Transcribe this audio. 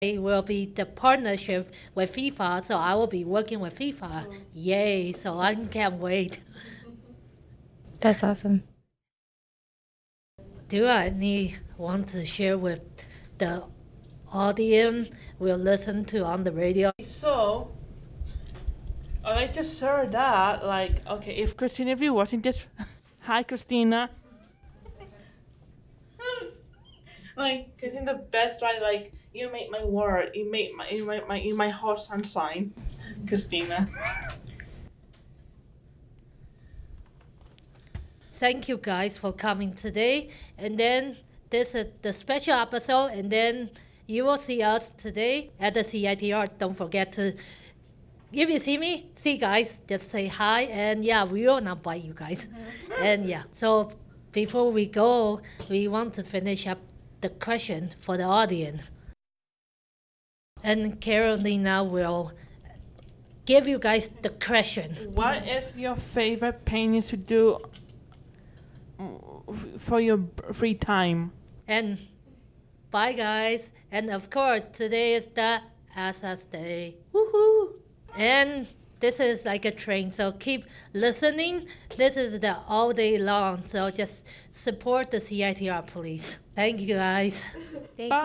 It will be the partnership with FIFA, so I will be working with FIFA. Yay, so I can't wait. That's awesome. Do I want to share with the audience we'll listen to on the radio? So, I'd like to share that, like, okay, if Christina, if you're watching this, hi, Christina. Like, getting the best, right? Like, you make my world, you my heart sunshine, Christina. Thank you guys for coming today. And then this is the special episode, and then you will see us today at the CITR. Don't forget to, if you see guys, just say hi, and yeah, we will not bite you guys. And yeah, so before we go, we want to finish up the question for the audience. And Carolina will give you guys the question. What is your favorite painting to do for your free time? And bye, guys. And of course, today is the SS Day. Woohoo! And this is like a train, so keep listening. This is the all day long, so just support the CITR police. Thank you, guys. Thank Bye.